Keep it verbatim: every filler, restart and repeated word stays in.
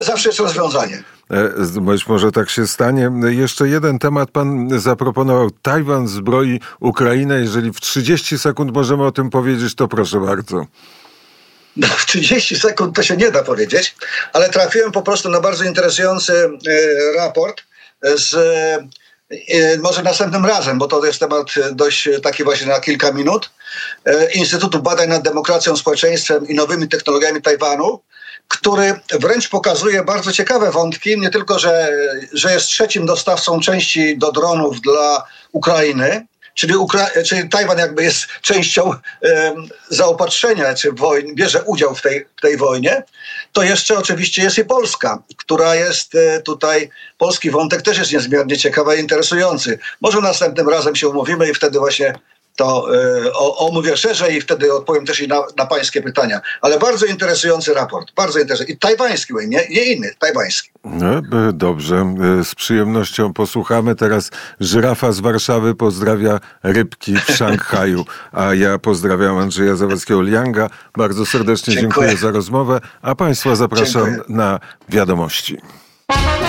zawsze jest rozwiązanie. Być może tak się stanie. Jeszcze jeden temat pan zaproponował. Tajwan zbroi Ukrainę. Jeżeli w trzydzieści sekund możemy o tym powiedzieć, to proszę bardzo. No, w trzydzieści sekund to się nie da powiedzieć, ale trafiłem po prostu na bardzo interesujący e, raport z e, może następnym razem, bo to jest temat dość taki właśnie na kilka minut, e, Instytutu Badań nad Demokracją, Społeczeństwem i Nowymi Technologiami Tajwanu, który wręcz pokazuje bardzo ciekawe wątki, nie tylko, że, że jest trzecim dostawcą części do dronów dla Ukrainy, czyli, Ukra- czyli Tajwan jakby jest częścią e, zaopatrzenia, czy wojn, bierze udział w tej, w tej wojnie, to jeszcze oczywiście jest i Polska, która jest e, tutaj, polski wątek też jest niezmiernie ciekawy i interesujący. Może następnym razem się umówimy i wtedy właśnie to y, o, omówię szerzej i wtedy odpowiem też i na, na pańskie pytania. Ale bardzo interesujący raport, bardzo interesujący. I tajwański, nie, nie inny, tajwański. No, dobrze, z przyjemnością posłuchamy. Teraz Żyrafa z Warszawy pozdrawia rybki w Szanghaju, a ja pozdrawiam Andrzeja Zawadzkiego-Lianga. Bardzo serdecznie dziękuję. dziękuję za rozmowę, a państwa zapraszam dziękuję. na wiadomości.